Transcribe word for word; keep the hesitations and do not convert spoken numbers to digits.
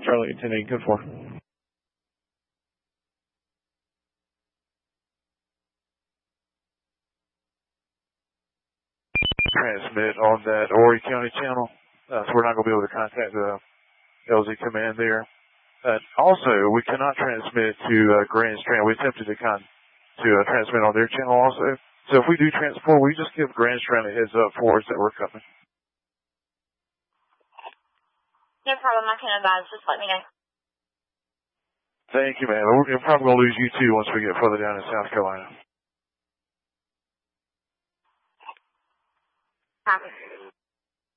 Charlie ten eight, code four. Transmit on that Horry County channel. Uh, so we're not going to be able to contact the L Z command there. Uh, also, we cannot transmit to uh, Grand Strand. We attempted to con to uh, transmit on their channel also. So if we do transport, we just give Grand Strand a heads up for us that we're coming. No problem. I can advise. Just let me know. Thank you, man. We're probably going to lose you too once we get further down in South Carolina. Copy.